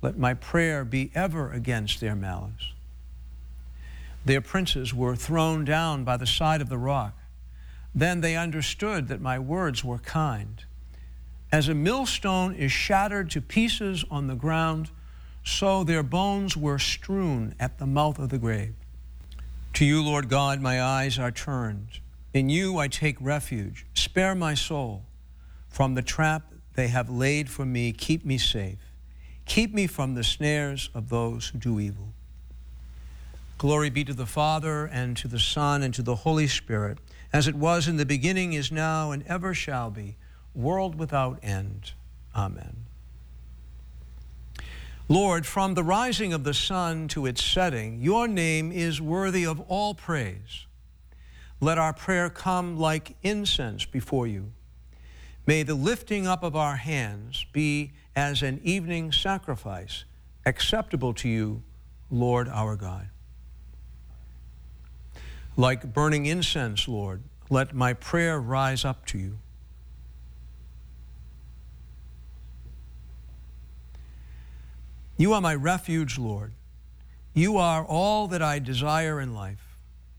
Let my prayer be ever against their malice. Their princes were thrown down by the side of the rock. Then they understood that my words were kind. As a millstone is shattered to pieces on the ground, so their bones were strewn at the mouth of the grave. To you, Lord God, my eyes are turned. In you I take refuge. Spare my soul. From the trap they have laid for me, keep me safe. Keep me from the snares of those who do evil. Glory be to the Father, and to the Son, and to the Holy Spirit, as it was in the beginning, is now, and ever shall be, world without end. Amen. Lord, from the rising of the sun to its setting, your name is worthy of all praise. Let our prayer come like incense before you. May the lifting up of our hands be as an evening sacrifice, acceptable to you, Lord our God. Like burning incense, Lord, let my prayer rise up to you. You are my refuge, Lord. You are all that I desire in life.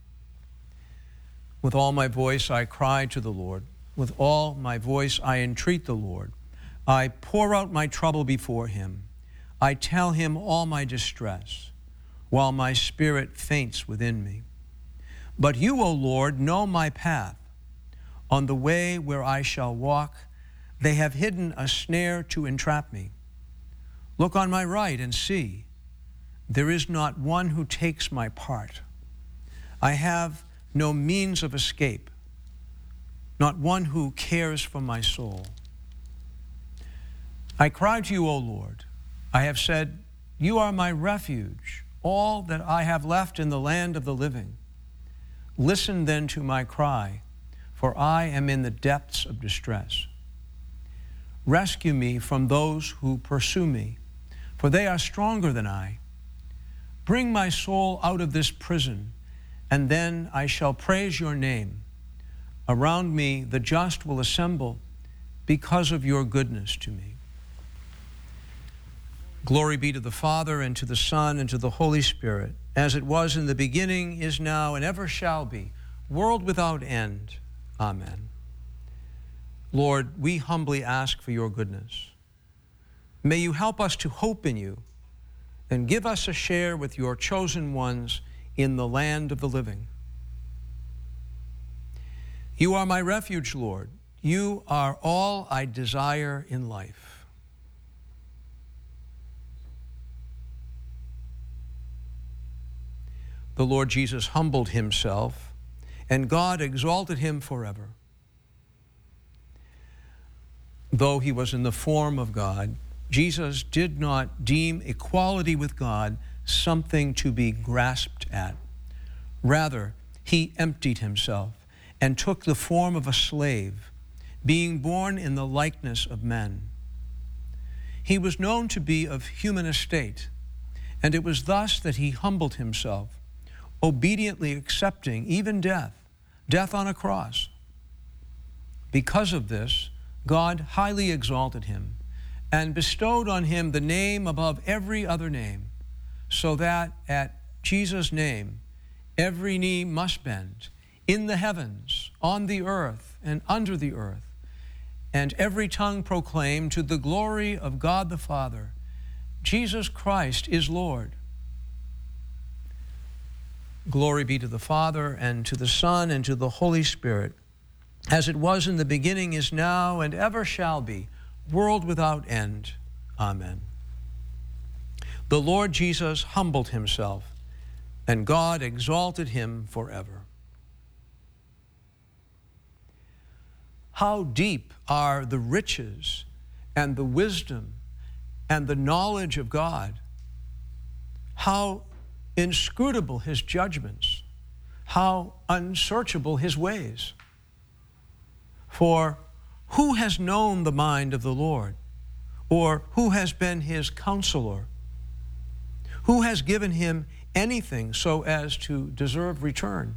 With all my voice I cry to the Lord. With all my voice I entreat the Lord. I pour out my trouble before him. I tell him all my distress, while my spirit faints within me. But you, O Lord, know my path. On the way where I shall walk, they have hidden a snare to entrap me. Look on my right and see. There is not one who takes my part. I have no means of escape, not one who cares for my soul. I cry to you, O Lord. I have said, you are my refuge, all that I have left in the land of the living. Listen then to my cry, for I am in the depths of distress. Rescue me from those who pursue me, for they are stronger than I. Bring my soul out of this prison, and then I shall praise your name. Around me the just will assemble because of your goodness to me. Glory be to the Father, and to the Son, and to the Holy Spirit, as it was in the beginning, is now, and ever shall be, world without end. Amen. Lord, we humbly ask for your goodness. May you help us to hope in you, and give us a share with your chosen ones in the land of the living. You are my refuge, Lord. You are all I desire in life. The Lord Jesus humbled himself, and God exalted him forever. Though he was in the form of God, Jesus did not deem equality with God something to be grasped at. Rather, he emptied himself and took the form of a slave, being born in the likeness of men. He was known to be of human estate, and it was thus that he humbled himself, obediently accepting even death on a cross. Because of this, God highly exalted him and bestowed on him the name above every other name, so that at Jesus' name every knee must bend, in the heavens, on the earth, and under the earth, and every tongue proclaim to the glory of God the Father, Jesus Christ is Lord. Glory be to the Father, and to the Son, and to the Holy Spirit, as it was in the beginning, is now, and ever shall be, world without end. Amen. The Lord Jesus humbled himself, and God exalted him forever. How deep are the riches and the wisdom and the knowledge of God. How inscrutable his judgments, how unsearchable his ways. For who has known the mind of the Lord? Or who has been his counselor? Who has given him anything so as to deserve return?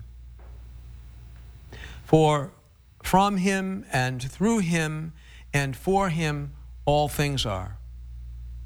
For from him and through him and for him all things are.